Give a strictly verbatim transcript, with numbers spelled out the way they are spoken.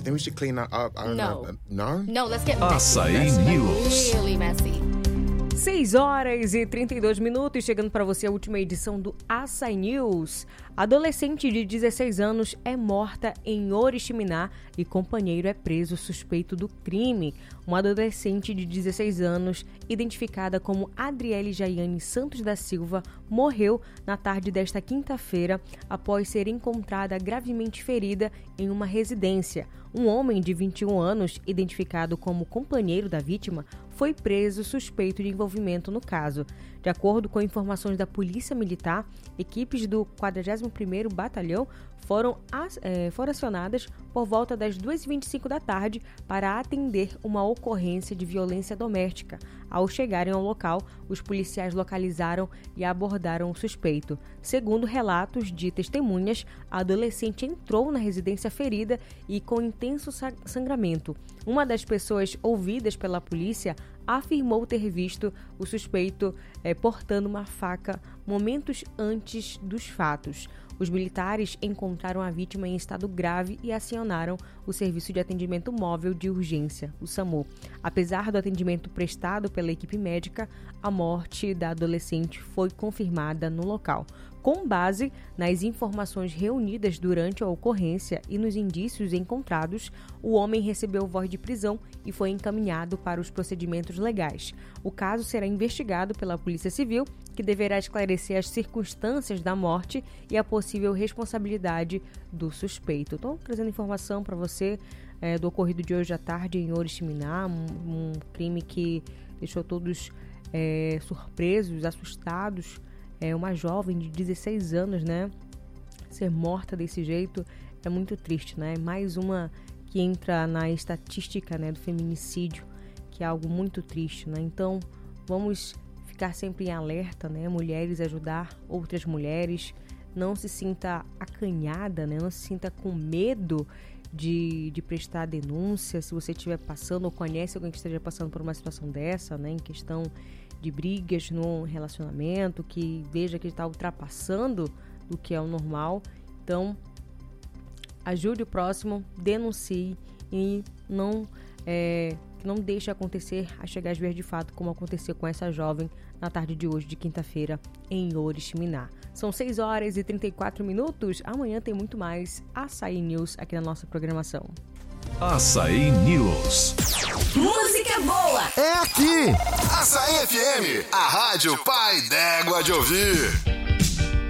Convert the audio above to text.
think we should clean that up. I don't No. know. No? No, let's get Açaí messy. News. Really messy. seis horas e trinta e dois minutos, chegando para você a última edição do Açaí News. Adolescente de dezesseis anos é morta em Oriximiná e companheiro é preso suspeito do crime. Uma adolescente de dezesseis anos, identificada como Adriele Jaiane Santos da Silva, morreu na tarde desta quinta-feira após ser encontrada gravemente ferida em uma residência. Um homem de vinte e um anos, identificado como companheiro da vítima, foi preso suspeito de envolvimento no caso. De acordo com informações da Polícia Militar, equipes do quadragésimo primeiro Batalhão foram, é, foram acionadas por volta das duas e vinte e cinco da tarde para atender uma ocorrência de violência doméstica. Ao chegarem ao local, os policiais localizaram e abordaram o suspeito. Segundo relatos de testemunhas, a adolescente entrou na residência ferida e com intenso sangramento. Uma das pessoas ouvidas pela polícia afirmou ter visto o suspeito eh, portando uma faca momentos antes dos fatos. Os militares encontraram a vítima em estado grave e acionaram o Serviço de Atendimento Móvel de Urgência, o SAMU. Apesar do atendimento prestado pela equipe médica, a morte da adolescente foi confirmada no local. Com base nas informações reunidas durante a ocorrência e nos indícios encontrados, o homem recebeu voz de prisão e foi encaminhado para os procedimentos legais. O caso será investigado pela Polícia Civil, que deverá esclarecer as circunstâncias da morte e a possível responsabilidade do suspeito. Estou trazendo informação para você é, do ocorrido de hoje à tarde em Oriximiná, um, um crime que deixou todos é, surpresos, assustados. É uma jovem de dezesseis anos, né? Ser morta desse jeito é muito triste, né? Mais uma que entra na estatística, né, do feminicídio, que é algo muito triste, né? Então, vamos ficar sempre em alerta, né? Mulheres, ajudar outras mulheres. Não se sinta acanhada, né? Não se sinta com medo de, de prestar denúncia. Se você estiver passando ou conhece alguém que esteja passando por uma situação dessa, né? Em questão de brigas no relacionamento, que veja que está ultrapassando do que é o normal. Então, ajude o próximo, denuncie e não, é, não deixe acontecer a chegar às vias de fato, como aconteceu com essa jovem na tarde de hoje, de quinta-feira, em Oriximiná. São seis horas e trinta e quatro minutos. Amanhã tem muito mais Açaí News aqui na nossa programação. Açaí News. Música boa É aqui! Açaí F M, a rádio pai d'égua de ouvir.